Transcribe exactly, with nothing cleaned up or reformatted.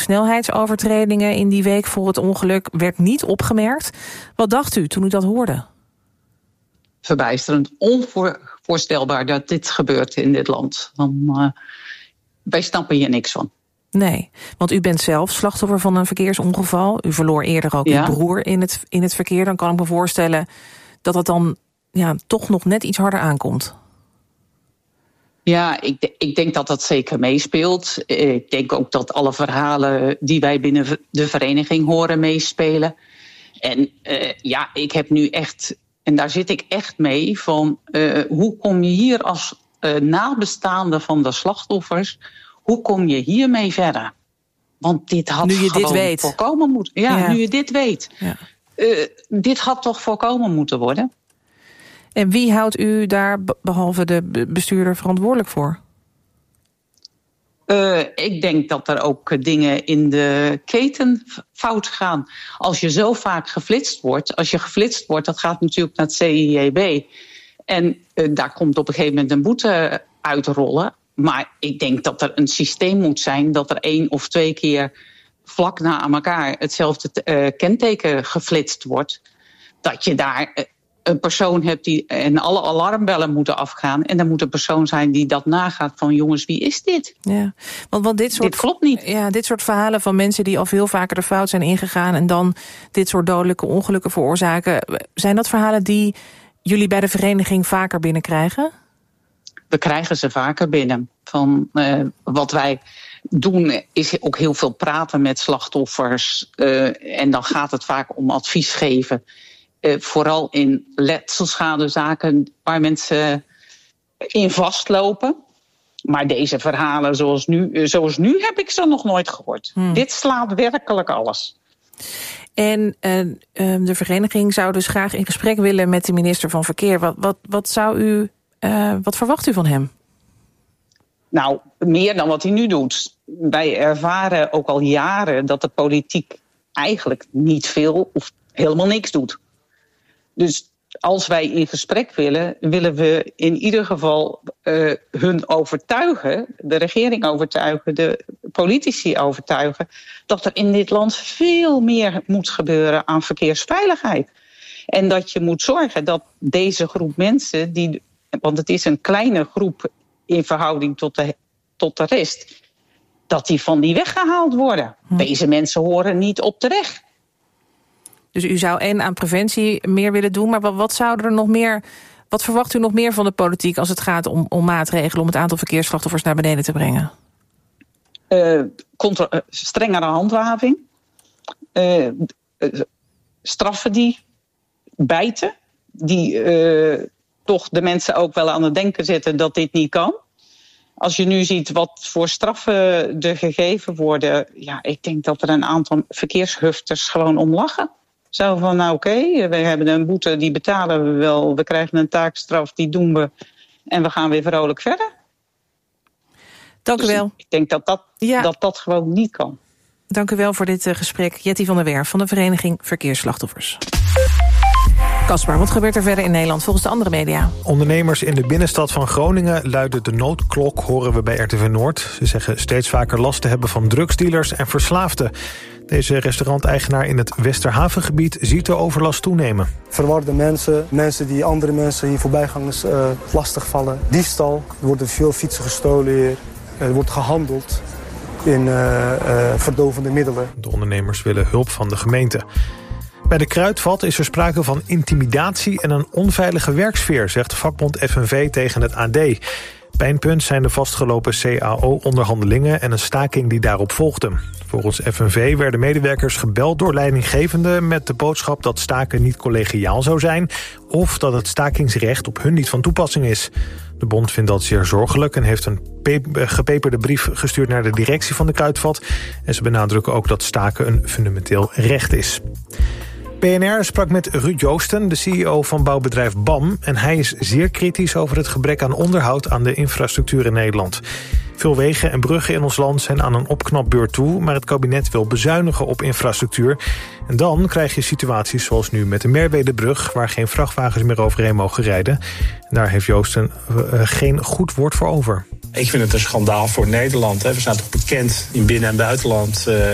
snelheidsovertredingen in die week voor het ongeluk werd niet opgemerkt. Wat dacht u toen u dat hoorde? Verbijsterend, onvoorstelbaar dat dit gebeurt in dit land. Dan, uh, wij snappen hier niks van. Nee, want u bent zelf slachtoffer van een verkeersongeval. U verloor eerder ook ja. uw broer in het, in het verkeer. Dan kan ik me voorstellen dat het dan ja, toch nog net iets harder aankomt. Ja, ik, ik denk dat dat zeker meespeelt. Ik denk ook dat alle verhalen die wij binnen de vereniging horen meespelen. En uh, ja, ik heb nu echt, en daar zit ik echt mee, van uh, hoe kom je hier als uh, nabestaande van de slachtoffers, hoe kom je hiermee verder? Want dit had nu je gewoon dit weet. voorkomen moeten. Ja, ja, nu je dit weet. Ja. Uh, dit had toch voorkomen moeten worden? En wie houdt u daar behalve de bestuurder verantwoordelijk voor? Uh, ik denk dat er ook dingen in de keten fout gaan. Als je zo vaak geflitst wordt, als je geflitst wordt, dat gaat natuurlijk naar het C I J B. En uh, daar komt op een gegeven moment een boete uitrollen. Maar ik denk dat er een systeem moet zijn dat er één of twee keer vlak na elkaar hetzelfde uh, kenteken geflitst wordt. Dat je daar uh, een persoon hebt die en alle alarmbellen moeten afgaan. En er moet een persoon zijn die dat nagaat van jongens, wie is dit? Ja, want, want dit, soort, dit klopt niet. Ja, dit soort verhalen van mensen die al veel vaker de fout zijn ingegaan en dan dit soort dodelijke ongelukken veroorzaken. Zijn dat verhalen die jullie bij de vereniging vaker binnenkrijgen? We krijgen ze vaker binnen. Van uh, wat wij doen is ook heel veel praten met slachtoffers. Uh, en dan gaat het vaak om advies geven. Uh, vooral in letselschadezaken waar mensen in vastlopen. Maar deze verhalen zoals nu, uh, zoals nu heb ik ze nog nooit gehoord. Hmm. Dit slaat werkelijk alles. En uh, uh, de vereniging zou dus graag in gesprek willen met de minister van Verkeer. Wat, wat, wat, zou u, uh, wat verwacht u van hem? Nou, meer dan wat hij nu doet. Wij ervaren ook al jaren dat de politiek eigenlijk niet veel of helemaal niks doet. Dus als wij in gesprek willen, willen we in ieder geval uh, hun overtuigen, de regering overtuigen, de politici overtuigen, dat er in dit land veel meer moet gebeuren aan verkeersveiligheid. En dat je moet zorgen dat deze groep mensen, die, want het is een kleine groep in verhouding tot de, tot de rest, dat die van die weg gehaald worden. Hm. Deze mensen horen niet op de weg. Dus u zou en aan preventie meer willen doen, maar wat, wat zou er nog meer, wat verwacht u nog meer van de politiek als het gaat om, om maatregelen om het aantal verkeersslachtoffers naar beneden te brengen? Uh, contra- uh, strengere handhaving, uh, uh, straffen die bijten, die uh, toch de mensen ook wel aan het denken zetten dat dit niet kan. Als je nu ziet wat voor straffen er gegeven worden, ja, ik denk dat er een aantal verkeershufters gewoon om lachen. Zo van, nou oké, okay, we hebben een boete, die betalen we wel. We krijgen een taakstraf, die doen we. En we gaan weer vrolijk verder. Dank dus u wel. Ik denk dat dat, ja. dat dat gewoon niet kan. Dank u wel voor dit uh, gesprek. Jetty van der Werf van de Vereniging Verkeersslachtoffers. Caspar, wat gebeurt er verder in Nederland volgens de andere media? Ondernemers in de binnenstad van Groningen luiden de noodklok, horen we bij R T V Noord. Ze zeggen steeds vaker last te hebben van drugsdealers en verslaafden. Deze restauranteigenaar in het Westerhavengebied ziet de overlast toenemen. Verwarde mensen, mensen die andere mensen hier voorbijgangers uh, lastigvallen. Diefstal, er worden veel fietsen gestolen hier. Er wordt gehandeld in uh, uh, verdovende middelen. De ondernemers willen hulp van de gemeente. Bij de Kruidvat is er sprake van intimidatie en een onveilige werksfeer, zegt vakbond F N V tegen het A D. Pijnpunt zijn de vastgelopen C A O-onderhandelingen en een staking die daarop volgde. Volgens F N V werden medewerkers gebeld door leidinggevenden met de boodschap dat staken niet collegiaal zou zijn of dat het stakingsrecht op hun niet van toepassing is. De bond vindt dat zeer zorgelijk en heeft een gepeperde brief gestuurd naar de directie van de Kruidvat. En ze benadrukken ook dat staken een fundamenteel recht is. B N R sprak met Ruud Joosten, de C E O van bouwbedrijf B A M. En hij is zeer kritisch over het gebrek aan onderhoud aan de infrastructuur in Nederland. Veel wegen en bruggen in ons land zijn aan een opknapbeurt toe, maar het kabinet wil bezuinigen op infrastructuur. En dan krijg je situaties zoals nu met de Merwedebrug, waar geen vrachtwagens meer overheen mogen rijden. En daar heeft Joosten uh, geen goed woord voor over. Ik vind het een schandaal voor Nederland. Hè. We zijn toch bekend in binnen- en buitenland uh,